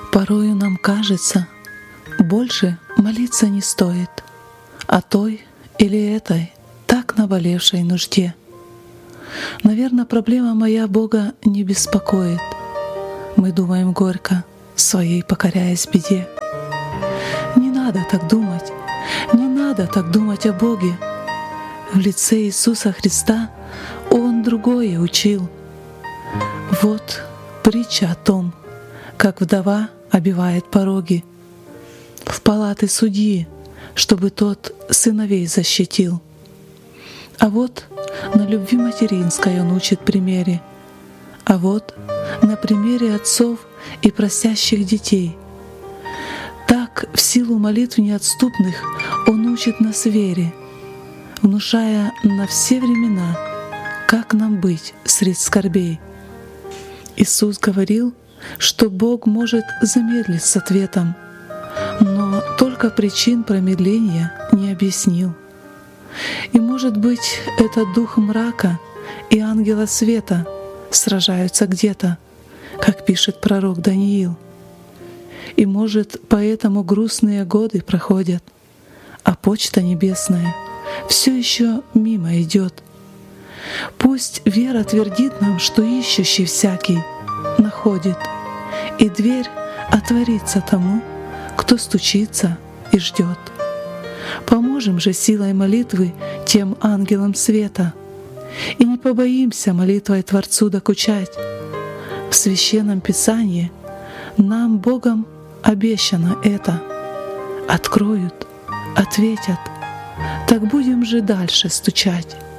Порою нам кажется, больше молиться не стоит о той или этой так наболевшей нужде. Наверное, проблема моя Бога не беспокоит. Мы думаем горько, своей покоряясь беде. Не надо так думать, не надо так думать о Боге. В лице Иисуса Христа Он другое учил. Вот притча о том, как вдова обивает пороги в палаты судьи, чтобы тот сыновей защитил. А вот на любви материнской Он учит примере, а вот на примере отцов и просящих детей. Так в силу молитв неотступных Он учит нас вере, внушая на все времена, как нам быть средь скорбей. Иисус говорил, что Бог может замедлить с ответом, но только причин промедления не объяснил. И, может быть, это дух мрака и ангела света сражаются где-то, как пишет пророк Даниил. И, может, поэтому грустные годы проходят, а почта небесная все еще мимо идет. Пусть вера твердит нам, что ищущий всякий находит, и дверь отворится тому, кто стучится и ждет. Поможем же силой молитвы тем ангелам света, и не побоимся молитвой Творцу докучать. В Священном Писании нам Богом обещано это. Откроют, ответят, так будем же дальше стучать.